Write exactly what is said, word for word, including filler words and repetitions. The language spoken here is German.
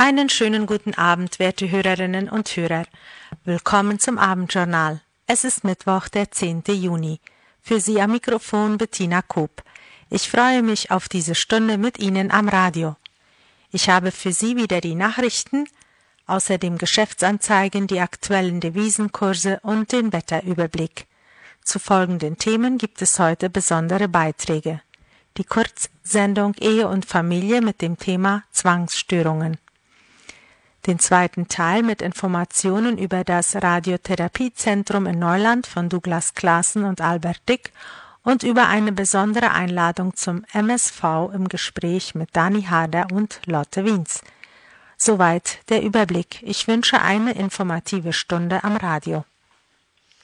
Einen schönen guten Abend, werte Hörerinnen und Hörer. Willkommen zum Abendjournal. Es ist Mittwoch, der zehnte Juni. Für Sie am Mikrofon Bettina Koop. Ich freue mich auf diese Stunde mit Ihnen am Radio. Ich habe für Sie wieder die Nachrichten, außerdem Geschäftsanzeigen, die aktuellen Devisenkurse und den Wetterüberblick. Zu folgenden Themen gibt es heute besondere Beiträge. Die Kurzsendung Ehe und Familie mit dem Thema Zwangsstörungen. Den zweiten Teil mit Informationen über das Radiotherapiezentrum in Neuland von Douglas Claassen und Albert Dick und über eine besondere Einladung zum M S V im Gespräch mit Dani Harder und Lotte Wiens. Soweit der Überblick. Ich wünsche eine informative Stunde am Radio.